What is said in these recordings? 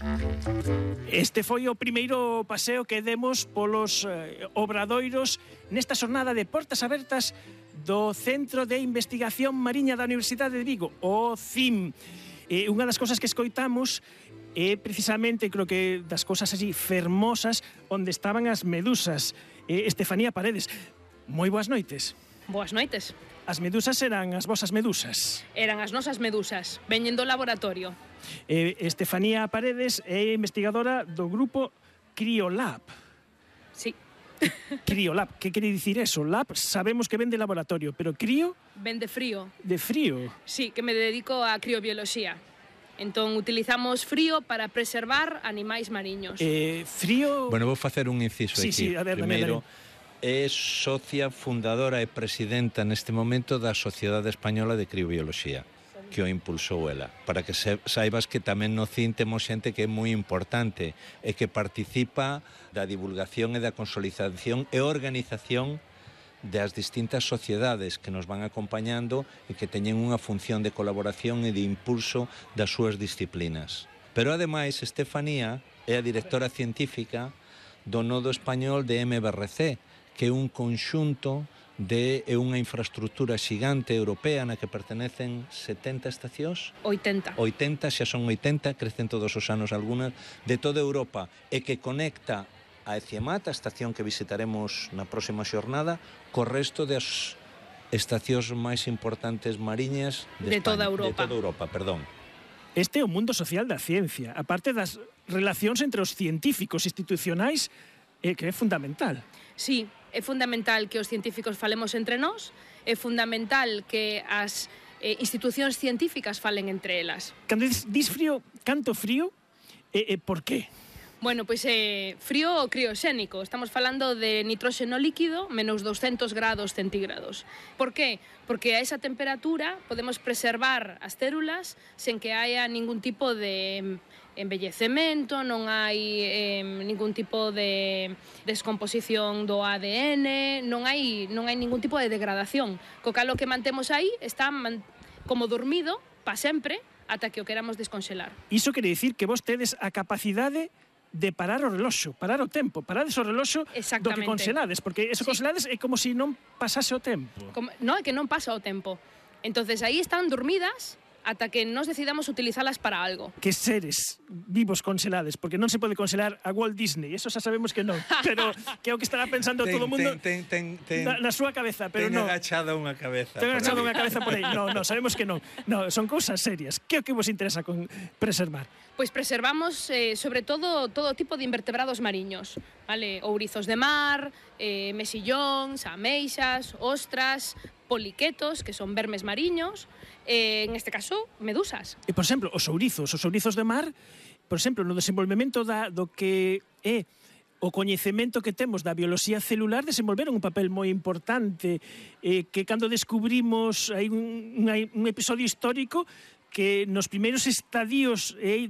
Este foi o primeiro paseo que demos polos obradoiros nesta xornada de portas abertas do Centro de Investigación Mariña da Universidade de Vigo, o CIM. Unha das cousas que escoitamos é precisamente, creo que das cousas así fermosas, onde estaban as medusas. Estefanía Paredes, moi boas noites. Boas noites. As medusas eran as vosas medusas? Eran as nosas medusas, veñen do laboratorio. Estefanía Paredes é investigadora do grupo Criolab. Sí. Criolab, que quere dicir eso? Lab sabemos que ven de laboratorio, pero crío? Ven de frío. De frío? Sí, que me dedico a criobioloxía. Entón, utilizamos frío para preservar animais mariños. Frío... Bueno, vou facer un inciso aquí. Sí, a ver, primeiro, é socia fundadora e presidenta neste momento da Sociedade Española de Criobioloxía, que o impulsou ela. Para que saibas que tamén no CIN temos xente que é moi importante e que participa da divulgación e da consolidación e organización das distintas sociedades que nos van acompañando e que teñen unha función de colaboración e de impulso das súas disciplinas. Pero, ademais, Estefanía é a directora científica do Nodo Español de MBRC, que é un conxunto é unha infraestructura xigante europea na que pertenecen 70 estacións? 80. 80, xa son 80, crecen todos os anos algunhas, de toda Europa, e que conecta a Eciamat, a estación que visitaremos na próxima xornada, co resto das estacións máis importantes mariñas de toda España, Europa. De toda Europa, perdón. Este é o mundo social da ciencia, aparte das relacións entre os científicos institucionais, que é fundamental. Sí, é fundamental que os científicos falemos entre nós, é fundamental que as institucións científicas falen entre elas. Cando dis frío, canto frío, por qué? Bueno, pois frío crioxénico. Estamos falando de nitróxeno líquido menos 200 grados centígrados. Por qué? Porque a esa temperatura podemos preservar as células sen que haya ningún tipo de embellecemento, non hai ningún tipo de descomposición do ADN, non hai ningún tipo de degradación. Co cal o que mantemos aí está como dormido pa sempre ata que o queramos desconxelar. Iso quere dicir que vos tedes a capacidade de parar o reloxo, parar o tempo, parades o reloxo do que conxelades, porque eso conxelades é como se non pasase o tempo. Non, é que non pasa o tempo. Entonces aí están dormidas ata que nos decidamos utilizalas para algo. Que seres vivos conxelades, porque non se pode conxelar a Walt Disney, eso xa sabemos que non, pero que é o que estará pensando todo o mundo na súa cabeza, pero non. Ten agachada unha cabeza. Ten agachada unha cabeza por aí, non, sabemos que non. Non, son cousas serias. Que é o que vos interesa con preservar? Pois preservamos, sobre todo tipo de invertebrados mariños, vale? Ourizos de mar, mexillóns, ameixas, ostras, poliquetos, que son vermes mariños, en este caso, medusas. E, por exemplo, os ourizos de mar, por exemplo, no desenvolvemento do que é o coñecemento que temos da bioloxía celular, desenvolveron un papel moi importante, que cando descubrimos hai un episodio histórico que nos primeiros estadios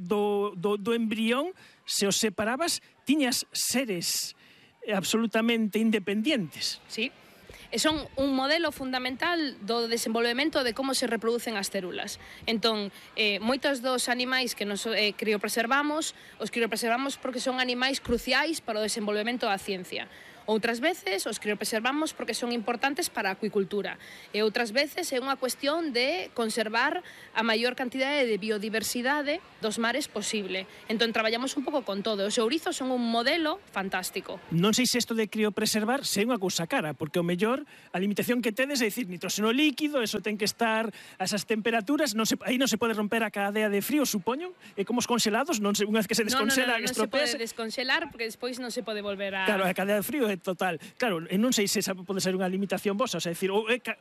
do embrión, se os separabas, tiñas seres absolutamente independientes. Sí. E son un modelo fundamental do desenvolvemento de como se reproducen as células. Entón, moitos dos animais que nos criopreservamos, os criopreservamos porque son animais cruciais para o desenvolvemento da ciencia. Outras veces os criopreservamos porque son importantes para a acuicultura e outras veces é unha cuestión de conservar a maior cantidade de biodiversidade dos mares posible. Entón traballamos un pouco con todo. Os ourizos son un modelo fantástico. Non sei se isto de criopreservar se é unha cousa cara, porque o mellor a limitación que tedes é dicir nitróxeno líquido, eso ten que estar a esas temperaturas, aí non se pode romper a cadea de frío, supoño, é como os conxelados, unha vez que se desconxela, non se pode desconxelar porque despois non se pode volver a... Claro, a cadea de frío total. Claro, non sei se esa pode ser unha limitación vosa, o sea, decir,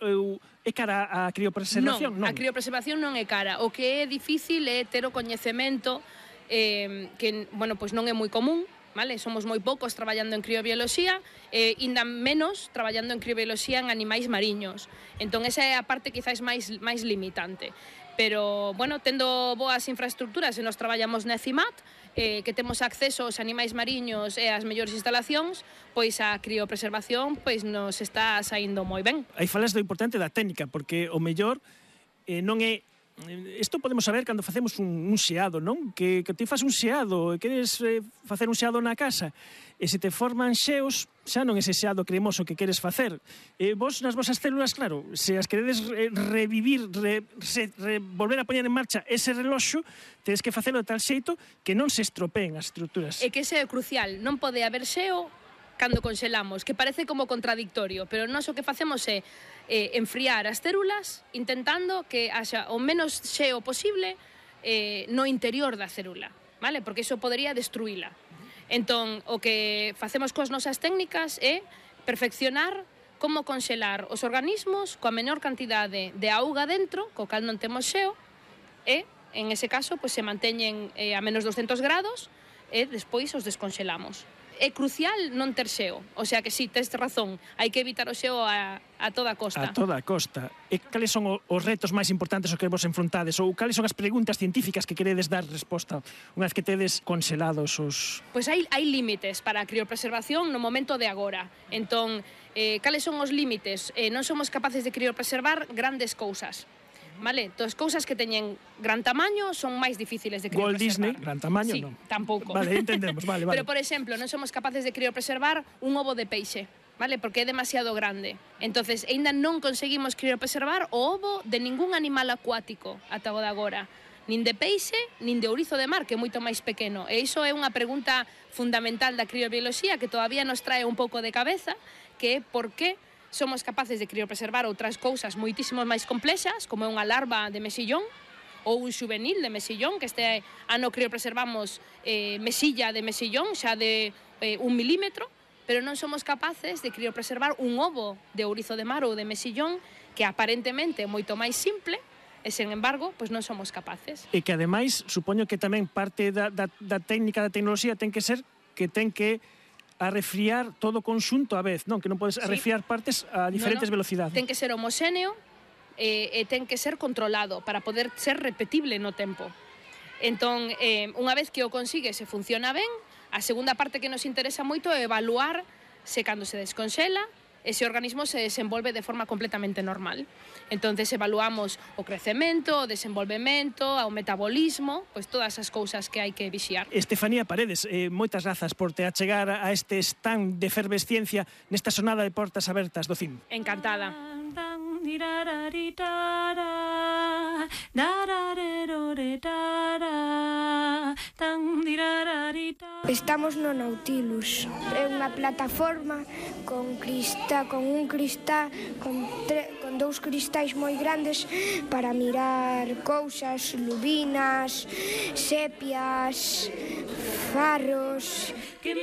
é cara a criopreservación? Non, a criopreservación non é cara. O que é difícil é ter o coñecemento que, bueno, pois non é moi común, vale? Somos moi poucos traballando en criobioloxía e ainda menos traballando en criobioloxía en animais mariños. Entón, esa é a parte quizás máis limitante. Pero, bueno, tendo boas infraestructuras e nos traballamos na Eciamat, que temos acceso aos animais mariños e ás mellores instalacións, pois a criopreservación pois nos está saindo moi ben. Aí falas do importante da técnica, porque o mellor non é isto podemos saber cando facemos un xeado, non? Que ti faz un xeado e queres facer un xeado na casa e se te forman xeos, xa non ese xeado cremoso que queres facer. Vos nas vosas células, claro, se as queredes revivir, volver a poñer en marcha ese reloxo, tedes que facelo de tal xeito que non se estropeen as estruturas. E que ese é crucial, non pode haber xeo cando conxelamos, que parece como contradictorio, pero nós o que facemos é enfriar as células intentando que haxa o menos xeo posible no interior da célula, vale? Porque iso podería destruíla. Entón, o que facemos coas nosas técnicas é perfeccionar como conxelar os organismos coa menor cantidade de auga dentro, co cal non temos xeo, e, en ese caso, pues, se manteñen a menos 200 grados e despois os desconxelamos. É crucial non ter xeo, o sea que si, tes razón, hai que evitar o xeo a toda costa. A toda costa. E cales son os retos máis importantes os que vos enfrontades, ou cales son as preguntas científicas que queredes dar resposta unha vez que tedes conxelados os... Pois hai límites para a criopreservación no momento de agora. Entón, cales son os límites? Non somos capaces de criopreservar grandes cousas. Vale? Entón, cousas que teñen gran tamaño son máis difíciles de criopreservar. Walt Disney, gran tamaño, sí, non. Tampouco. Vale, entendemos, vale. Pero, por exemplo, non somos capaces de criopreservar un ovo de peixe, vale? Porque é demasiado grande. Entonces, aínda non conseguimos criopreservar o ovo de ningún animal acuático ata o de agora. Nin de peixe, nin de ourizo de mar, que é moito máis pequeno. E iso é unha pregunta fundamental da criobioloxía que todavía nos trae un pouco de cabeza, que é por que somos capaces de criopreservar outras cousas moitísimo máis complexas, como é unha larva de mesillón ou un xuvenil de mesillón, que este ano criopreservamos mesilla de mesillón, xa de 1 milímetro, pero non somos capaces de criopreservar un ovo de ourizo de mar ou de mesillón, que aparentemente é moito máis simple, e, sen embargo, pois non somos capaces. E que, ademais, supoño que tamén parte da técnica da tecnoloxía ten que ser que ten que arrefriar todo o conxunto a vez, non? Que non podes arrefriar partes a diferentes velocidades. Ten que ser homoxéneo e ten que ser controlado para poder ser repetible no tempo. Entón, unha vez que o consigue se funciona ben, a segunda parte que nos interesa moito é evaluar se cando se desconxela ese organismo se desenvolve de forma completamente normal. Entonces evaluamos o crecemento, o desenvolvemento, o metabolismo, pois todas as cousas que hai que vixiar. Estefanía Paredes, moitas grazas por te achegar a este stand de efervesciencia nesta sonada de portas abertas do CIM. Encantada. Estamos no Nautilus. É unha plataforma con un cristal con dous cristais moi grandes para mirar cousas, lubinas, sepias, farros.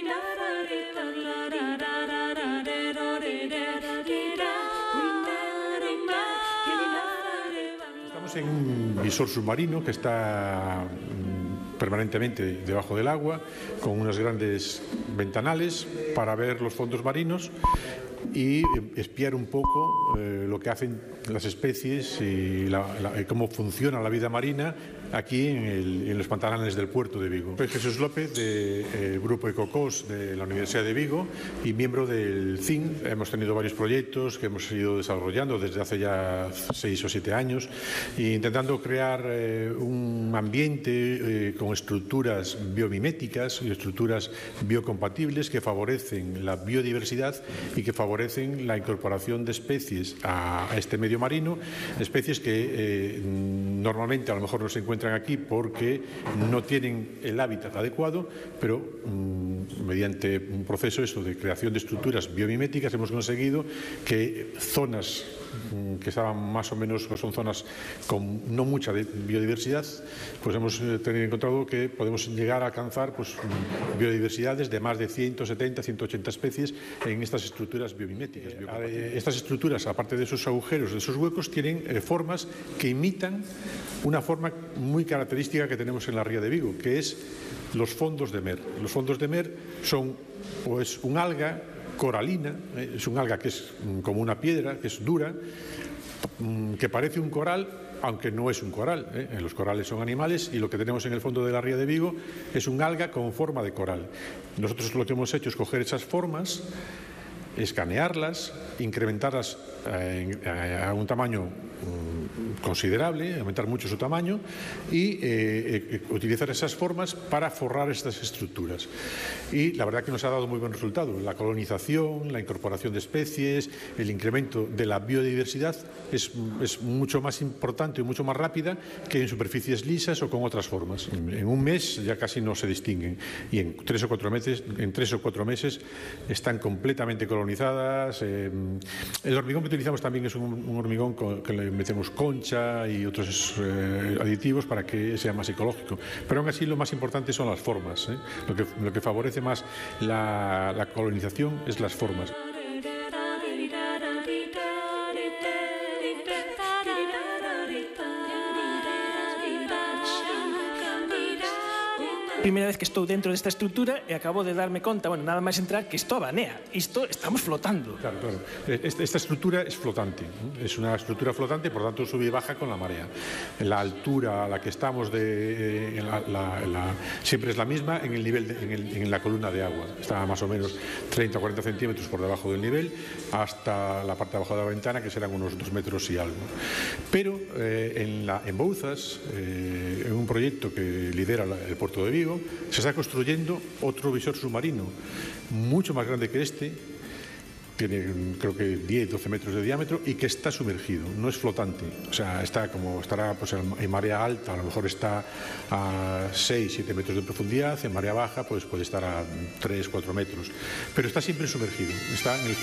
Estamos en un visor submarino que está permanentemente debajo del agua, con unos grandes ventanales para ver los fondos marinos y espiar un poco lo que hacen las especies y cómo funciona la vida marina aquí en los pantanales del puerto de Vigo. Soy Jesús López, del Grupo Ecocos de la Universidad de Vigo y miembro del CIM. Hemos tenido varios proyectos que hemos ido desarrollando desde hace ya 6 o 7 años, intentando crear un ambiente con estructuras biomiméticas y estructuras biocompatibles que favorecen la biodiversidad y que favorecen la incorporación de especies a este medio marino, especies que normalmente a lo mejor no se encuentran aquí porque no tienen el hábitat adecuado, pero mediante un proceso de creación de estructuras biomiméticas hemos conseguido que zonas que estaban más o menos, son zonas con no mucha biodiversidad, pues hemos encontrado que podemos llegar a alcanzar biodiversidades de más de 170, 180 especies en estas estructuras biomiméticas. Estas estructuras, aparte de esos agujeros, de esos huecos, tienen formas que imitan una forma muy característica que tenemos en la ría de Vigo, que es los fondos de mer. Los fondos de mer son un alga coralina, es un alga que es como una piedra, que es dura, que parece un coral, aunque no es un coral. Los corales son animales y lo que tenemos en el fondo de la ría de Vigo es un alga con forma de coral. Nosotros lo que hemos hecho es coger esas formas, escanearlas, incrementarlas a un tamaño considerable, aumentar mucho su tamaño y utilizar esas formas para forrar estas estructuras. Y la verdad que nos ha dado muy buen resultado. La colonización, la incorporación de especies, el incremento de la biodiversidad es mucho más importante y mucho más rápida que en superficies lisas o con otras formas. En un mes ya casi no se distinguen y en 3 o 4 meses están completamente colonizadas. El hormigón que utilizamos también es un hormigón que le metemos concha y otros aditivos para que sea más ecológico. Pero aún así lo más importante son las formas. Lo que favorece más la colonización es las formas. Primeira vez que estou dentro desta estrutura e acabo de darme conta, bueno, nada máis entrar, que isto abanea. Isto estamos flotando. Claro. Esta estructura es flotante. Es una estructura flotante, por tanto sube y baja con la marea. La altura a la que estamos siempre es la misma en el nivel en la columna de agua. Está más o menos 30 o 40 centímetros por debajo del nivel hasta la parte de abajo de la ventana, que serán unos 2 metros y algo. Pero en Bouzas, en un proyecto que lidera el puerto de Vigo, se está construyendo otro visor submarino mucho más grande que este, tiene creo que 10-12 metros de diámetro y que está sumergido, no es flotante, o sea, estará pues, en marea alta, a lo mejor está a 6-7 metros de profundidad, en marea baja pues puede estar a 3-4 metros, pero está siempre sumergido, está en el